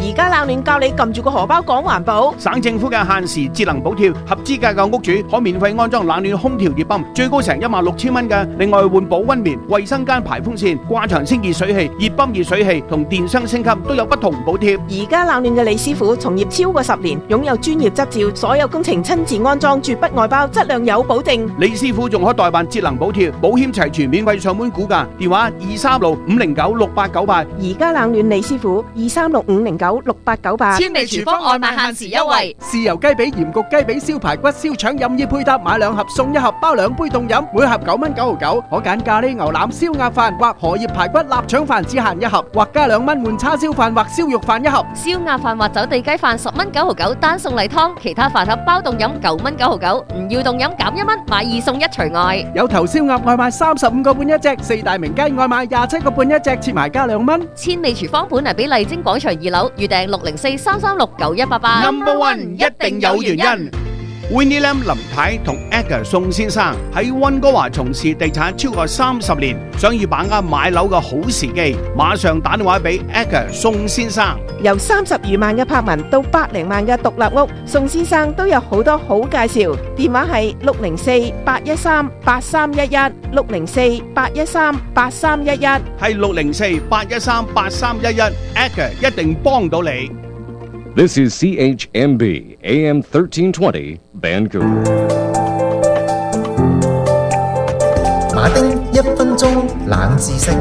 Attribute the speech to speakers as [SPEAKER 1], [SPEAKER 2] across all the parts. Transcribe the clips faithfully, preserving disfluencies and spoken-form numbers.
[SPEAKER 1] 而家冷暖教你撳住個荷包講環保。
[SPEAKER 2] 省政府嘅限時節能補貼，合資格嘅屋主可免費安裝冷暖空調熱泵，最高成一萬六千蚊嘅。另外換保溫棉、衛生間排風扇、掛牆清熱水器、熱泵熱水器同電箱升級都有不同補貼。
[SPEAKER 1] 而家冷暖嘅李師傅從業超過十年，擁有專業執照，所有工程親自安裝，絕不外包，質量有保證。
[SPEAKER 2] 李師傅仲可代辦節能補貼，保險齊全，免費上門估價，電話二三六五零九六八九八。
[SPEAKER 1] 而家冷暖李師傅二三六五零九六八九八。
[SPEAKER 3] 千里廚房外賣限時優惠，
[SPEAKER 4] 豉油雞髀、鹽焗雞髀、燒排骨、燒腸任意配搭，買兩盒送一盒，包兩杯凍飲，每盒九蚊九毫九。可揀咖喱牛腩、燒鴨飯或荷葉排骨臘腸飯只限一盒，或加兩蚊換叉燒飯或燒肉飯一盒。
[SPEAKER 3] 燒鴨飯或走地雞飯十蚊九毫九，單送例湯，其他飯盒包凍飲九蚊九毫九，唔要凍飲減一蚊，買二送一除外。
[SPEAKER 4] 有頭燒鴨外賣三十五個半一隻，四大名雞外賣廿七個半一隻，切埋加兩蚊。
[SPEAKER 3] 千里廚房本嚟俾麗晶廣場二樓，預訂六零四三三六九一八八。
[SPEAKER 2] Number one 一定有原因。Winnie Lam 林太同 Edgar 宋先生喺溫哥華從事地產超過三十年，想要把握買樓嘅好時機，馬上打電話俾 Edgar 宋先生。
[SPEAKER 1] 由三十餘萬嘅柏文到百零萬嘅獨立屋，宋先生都有好多好介紹。電話係六零四八一三八三一一，六零四八一三八三一一，
[SPEAKER 2] 係六零四八一三八三一一 ，Edgar 一定幫到你。
[SPEAKER 5] This is C H M B A M thirteen twenty Vancouver。
[SPEAKER 6] 馬丁一分鐘冷知識。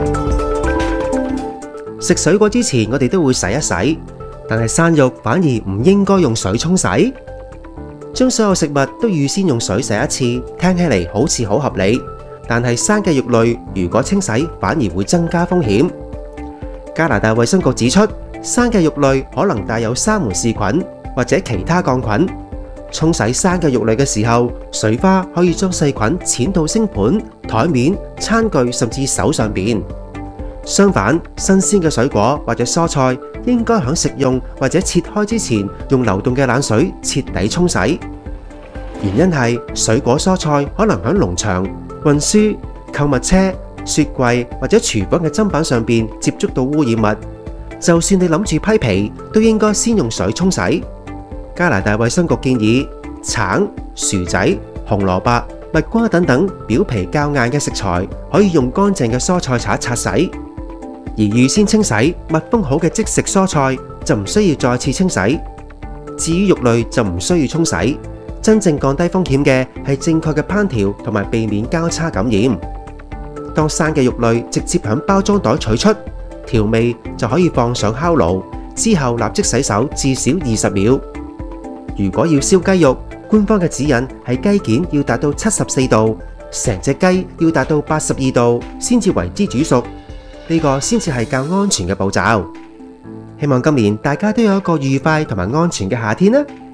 [SPEAKER 6] 食水果之前，我哋都會洗一洗，但係生肉反而唔應該用水沖洗。將所有食物都預先用水洗一次，聽起嚟好似好合理，但係生嘅肉類如果清洗，反而會增加風險。加拿大衛生局指出，生嘅肉類可能帶有沙門氏菌或者其他桿菌。沖洗生嘅肉類嘅時候，水花可以將細菌濺到星盤、台面、餐具甚至手上邊。相反，新鮮嘅水果或者蔬菜應該喺食用或者切開之前，用流動嘅冷水徹底沖洗。原因係水果蔬菜可能喺農場、運輸、購物車、雪櫃或者廚房嘅砧板上邊接觸到污染物。就算你諗住批皮，都應該先用水沖洗。加拿大衛生局建議，橙、薯仔、紅蘿蔔、蜜瓜等等表皮較硬嘅食材，可以用乾淨嘅蔬菜刷擦洗。而預先清洗、密封好嘅即食蔬菜就唔需要再次清洗。至於肉類就唔需要沖洗。真正降低風險嘅係正確嘅烹調同埋避免交叉感染。當生嘅肉類直接響包裝袋取出，調味就可以放上烤爐，之後立即洗手至少二十秒。如果要燒雞肉，官方嘅指引係雞件要達到七十四度，成隻雞要達到八十二度，先至為之煮熟。呢個先至係較安全嘅步驟。希望今年大家都有一個愉快同埋安全嘅夏天啦〜